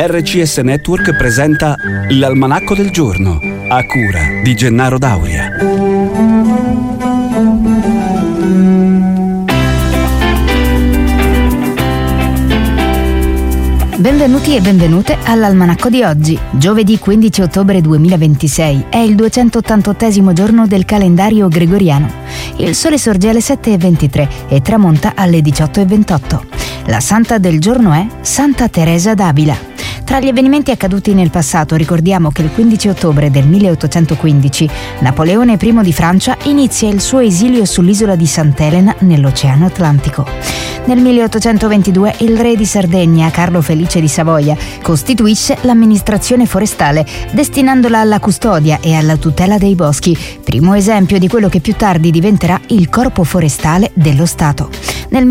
RCS Network presenta l'Almanacco del Giorno, a cura di Gennaro Dauria. Benvenuti e benvenute all'Almanacco di oggi, giovedì 15 ottobre 2026. È il 288° giorno del calendario gregoriano. Il sole sorge alle 7:23 e tramonta alle 18:28. La santa del giorno è Santa Teresa d'Avila. Tra gli avvenimenti accaduti nel passato ricordiamo che il 15 ottobre del 1815 Napoleone I di Francia inizia il suo esilio sull'isola di Sant'Elena nell'Oceano Atlantico. Nel 1822 il re di Sardegna, Carlo Felice di Savoia, costituisce l'amministrazione forestale, destinandola alla custodia e alla tutela dei boschi, primo esempio di quello che più tardi diventerà il Corpo Forestale dello Stato. Nel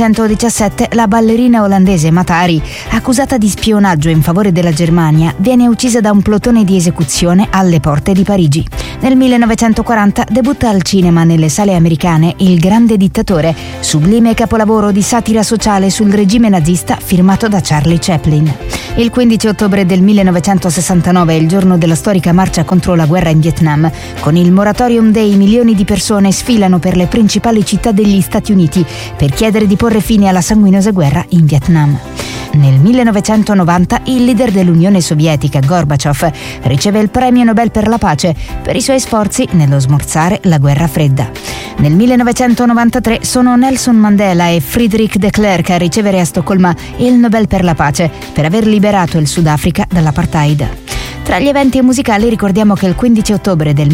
1917 la ballerina olandese Matahari, accusata di spionaggio in favore della Germania, viene uccisa da un plotone di esecuzione alle porte di Parigi. Nel 1940 debutta al cinema nelle sale americane Il Grande Dittatore, sublime capolavoro di satira sociale sul regime nazista firmato da Charlie Chaplin. Il 15 ottobre del 1969 è il giorno della storica marcia contro la guerra in Vietnam. Con il Moratorium Day milioni di persone sfilano per le principali città degli Stati Uniti per chiedere di porre fine alla sanguinosa guerra in Vietnam. Nel 1990 il leader dell'Unione Sovietica, Gorbaciov, riceve il premio Nobel per la pace per i suoi sforzi nello smorzare la guerra fredda. Nel 1993 sono Nelson Mandela e Friedrich de Klerk a ricevere a Stoccolma il Nobel per la pace per aver liberato il Sudafrica dall'apartheid. Tra gli eventi musicali ricordiamo che il 15 ottobre del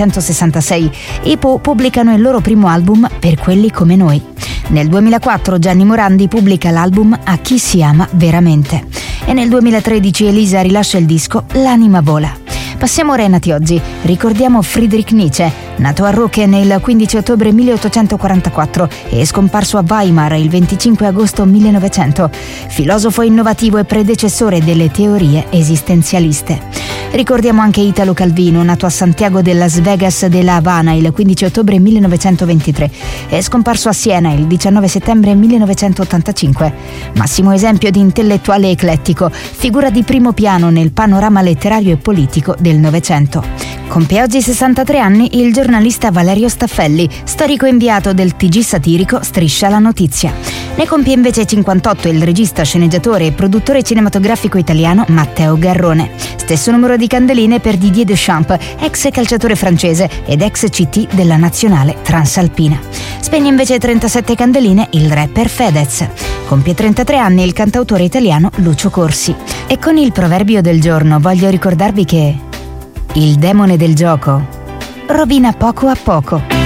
1966 i Pooh pubblicano il loro primo album Per quelli come noi. Nel 2004 Gianni Morandi pubblica l'album A chi si ama veramente. E nel 2013 Elisa rilascia il disco L'anima vola. Passiamo ora ai nati oggi. Ricordiamo Friedrich Nietzsche, nato a Röcken il 15 ottobre 1844 e scomparso a Weimar il 25 agosto 1900, filosofo innovativo e predecessore delle teorie esistenzialiste. Ricordiamo anche Italo Calvino, nato a Santiago de Las Vegas de La Habana il 15 ottobre 1923 e scomparso a Siena il 19 settembre 1985. Massimo esempio di intellettuale eclettico, figura di primo piano nel panorama letterario e politico del Novecento. Compie oggi 63 anni il giornalista Valerio Staffelli, storico inviato del TG satirico Striscia la Notizia. Ne compie invece 58 il regista, sceneggiatore e produttore cinematografico italiano Matteo Garrone. Stesso numero di candeline per Didier Deschamps, ex calciatore francese ed ex CT della nazionale transalpina. Spegne invece 37 candeline il rapper Fedez. Compie 33 anni il cantautore italiano Lucio Corsi. E con il proverbio del giorno voglio ricordarvi che il demone del gioco rovina poco a poco.